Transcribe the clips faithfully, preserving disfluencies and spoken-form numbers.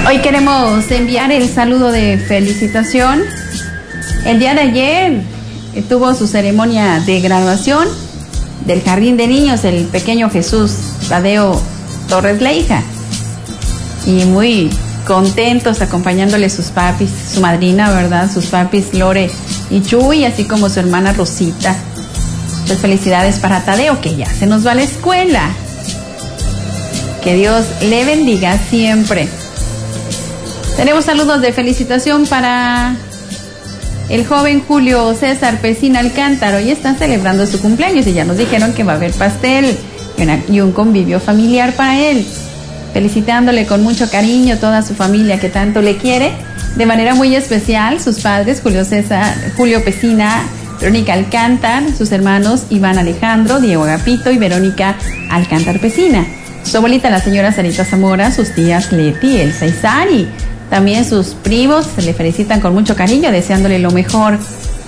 Hoy queremos enviar el saludo de felicitación. El día de ayer eh, tuvo su ceremonia de graduación del Jardín de Niños el pequeño Jesús Tadeo Torres Leija. Y muy contentos acompañándole sus papis, su madrina, ¿verdad? Sus papis Lore y Chuy, así como su hermana Rosita. Muchas felicidades para Tadeo, que ya se nos va a la escuela. Que Dios le bendiga siempre. Tenemos saludos de felicitación para el joven Julio César Pesina Alcántara. Hoy están celebrando su cumpleaños y ya nos dijeron que va a haber pastel y, una, y un convivio familiar para él. Felicitándole con mucho cariño a toda su familia que tanto le quiere. De manera muy especial, sus padres, Julio César, Julio Pesina, Verónica Alcántar, sus hermanos Iván Alejandro, Diego Agapito y Verónica Alcántar Pesina. Su abuelita, la señora Sarita Zamora, sus tías Leti, Elsa y Sari. También sus primos se le felicitan con mucho cariño, deseándole lo mejor.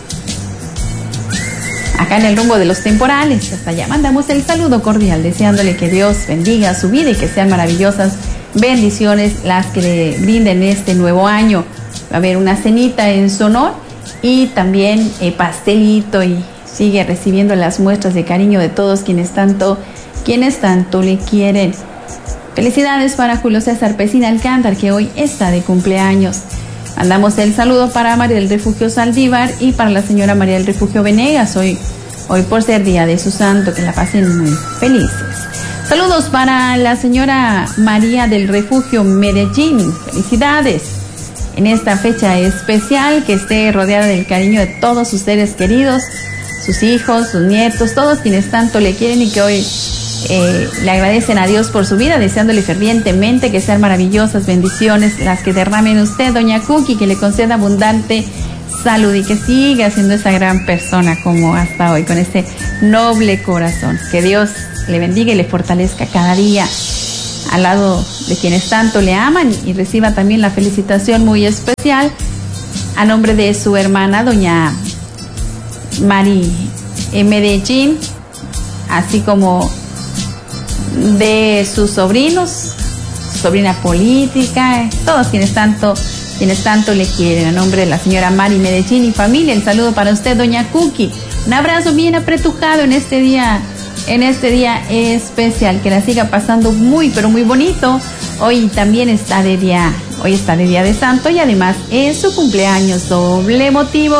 Acá en el rumbo de los temporales, hasta allá mandamos el saludo cordial, deseándole que Dios bendiga su vida y que sean maravillosas bendiciones las que le brinden este nuevo año. Va a haber una cenita en su honor y también eh, pastelito, y sigue recibiendo las muestras de cariño de todos quienes tanto, quienes tanto le quieren. Felicidades para Julio César Pesina Alcántar, que hoy está de cumpleaños. Mandamos el saludo para María del Refugio Saldívar y para la señora María del Refugio Venegas, hoy, hoy por ser día de su santo, que la pasen muy felices. Saludos para la señora María del Refugio Medellín, felicidades en esta fecha especial, que esté rodeada del cariño de todos sus seres queridos, sus hijos, sus nietos, todos quienes tanto le quieren y que hoy Eh, le agradecen a Dios por su vida, deseándole fervientemente que sean maravillosas bendiciones las que derramen usted, doña Cookie, que le conceda abundante salud y que siga siendo esa gran persona como hasta hoy, con ese noble corazón. Que Dios le bendiga y le fortalezca cada día al lado de quienes tanto le aman, y reciba también la felicitación muy especial a nombre de su hermana, doña Mari Medellín, así como de sus sobrinos, sobrina política, todos quienes tanto, quienes tanto le quieren. A nombre de la señora Mari Medellín y familia, el saludo para usted, doña Cookie. Un abrazo bien apretujado en este día, en este día especial. Que la siga pasando muy, pero muy bonito. Hoy también está de día, hoy está de día de santo y además es su cumpleaños, doble motivo.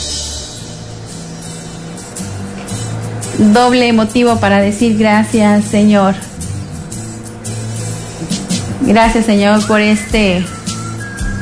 Doble motivo para decir gracias, Señor. Gracias, Señor, por este